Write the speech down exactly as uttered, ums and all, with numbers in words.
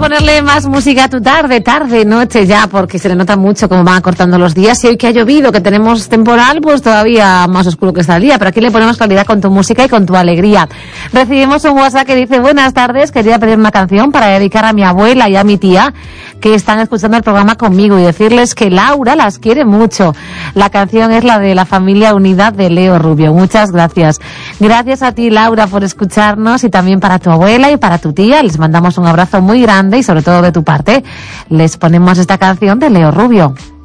ponerle más música a tu tarde, tarde, noche ya, porque se le nota mucho cómo van acortando los días. Y hoy que ha llovido, que tenemos temporal, pues todavía más oscuro que está el día. Pero aquí le ponemos calidad con tu música y con tu alegría. Recibimos un WhatsApp que dice: buenas tardes, quería pedir una canción para dedicar a mi abuela y a mi tía que están escuchando el programa conmigo y decirles que Laura las quiere mucho. La canción es la de La Familia Unida de Leo Rubio. Muchas gracias. Gracias a ti, Laura, por escucharnos, y también para tu abuela y para tu tía. Les mandamos un abrazo muy grande y sobre todo de tu parte les ponemos esta canción de Leo Rubio.